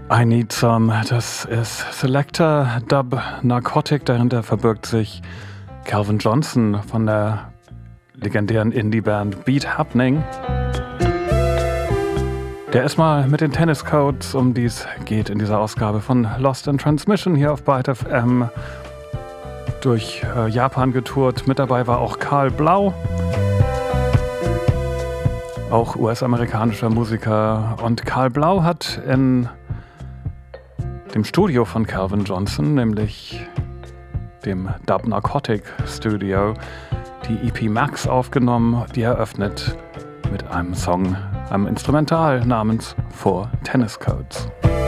I Need Some, das ist Selector Dub Narcotic, dahinter verbirgt sich Calvin Johnson von der legendären Indie-Band Beat Happening. Der ist mal mit den Tennis Codes, um die es geht in dieser Ausgabe von Lost in Transmission hier auf Byte FM, durch Japan getourt. Mit dabei war auch Karl Blau, auch US-amerikanischer Musiker. Und Karl Blau hat in dem Studio von Calvin Johnson, nämlich dem Dub Narcotic Studio, die EP Max aufgenommen, die eröffnet mit einem Song, einem Instrumental namens Four Tennis Codes.